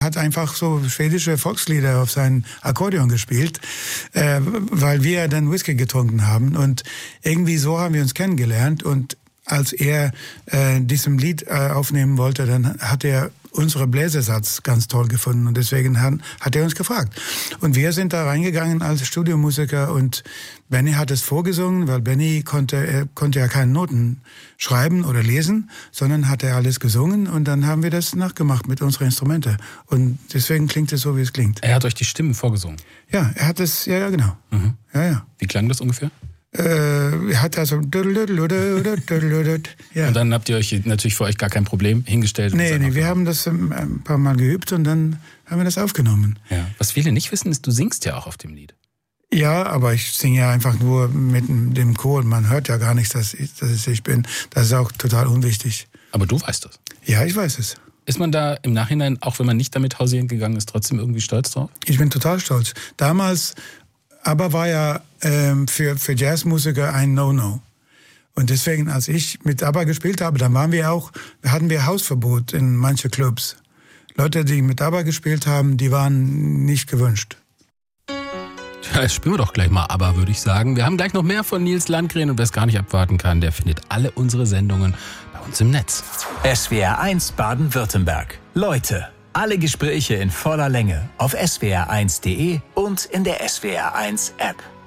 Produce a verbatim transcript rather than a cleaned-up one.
hat einfach so schwedische Volkslieder auf sein Akkordeon gespielt, äh, weil wir dann Whisky getrunken haben. Und irgendwie so haben wir uns kennengelernt. Und als er äh, diesem Lied äh, aufnehmen wollte, dann hat er unsere Bläsersatz ganz toll gefunden und deswegen hat, hat er uns gefragt. Und wir sind da reingegangen als Studiomusiker und Benny hat es vorgesungen, weil Benny konnte, er konnte ja keine Noten schreiben oder lesen, sondern hat er alles gesungen und dann haben wir das nachgemacht mit unseren Instrumenten. Und deswegen klingt es so, wie es klingt. Er hat euch die Stimmen vorgesungen? Ja, er hat es, ja, ja, genau. Mhm. Ja, ja. Wie klang das ungefähr? Äh, hat also ja. Und dann habt ihr euch natürlich für euch gar kein Problem hingestellt? Nee, nee, wir haben das ein paar Mal geübt und dann haben wir das aufgenommen. Ja. Was viele nicht wissen, ist, du singst ja auch auf dem Lied. Ja, aber ich singe ja einfach nur mit dem Chor. Man hört ja gar nicht, dass ich, dass ich bin. Das ist auch total unwichtig. Aber du weißt das? Ja, ich weiß es. Ist man da im Nachhinein, auch wenn man nicht damit hausieren gegangen ist, trotzdem irgendwie stolz drauf? Ich bin total stolz. Damals aber war ja ähm, für, für Jazzmusiker ein No-No. Und deswegen, als ich mit ABBA gespielt habe, dann waren wir auch, hatten wir Hausverbot in manche Clubs. Leute, die mit ABBA gespielt haben, die waren nicht gewünscht. Ja, jetzt spielen wir doch gleich mal ABBA, würde ich sagen. Wir haben gleich noch mehr von Nils Landgren und wer es gar nicht abwarten kann, der findet alle unsere Sendungen bei uns im Netz. S W R eins Baden-Württemberg. Leute. Alle Gespräche in voller Länge auf S W R eins Punkt de und in der S W R eins App.